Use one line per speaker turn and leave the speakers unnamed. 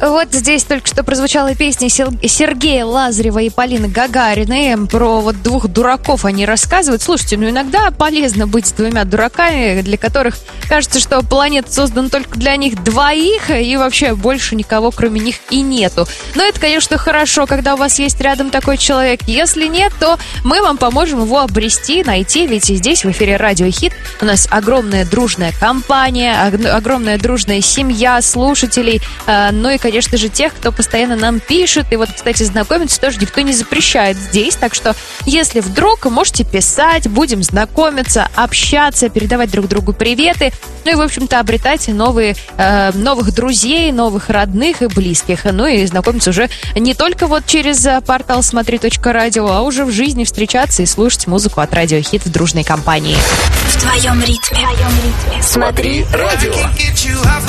Вот здесь только что прозвучала песня Сергея Лазарева и Полины Гагариной. Про вот двух дураков они рассказывают. Слушайте, ну иногда полезно быть с двумя дураками, для которых кажется, что планета создана только для них двоих, и вообще больше никого кроме них и нету. Но это, конечно, хорошо, когда у вас есть рядом такой человек. Если нет, то мы вам поможем его обрести, найти, ведь и здесь в эфире Радио Хит у нас огромная дружная компания, огромная дружная семья слушателей, ну и, конечно же, тех, кто постоянно нам пишет. И вот, кстати, знакомиться тоже никто не запрещает здесь. Так что, если вдруг, можете писать, будем знакомиться, общаться, передавать друг другу приветы. Ну и, в общем-то, обретать новых друзей, новых родных и близких. Ну и знакомиться уже не только вот через портал смотри.радио, а уже в жизни встречаться и слушать музыку от Радио Хит в дружной компании.
В твоем ритме. Смотри радио.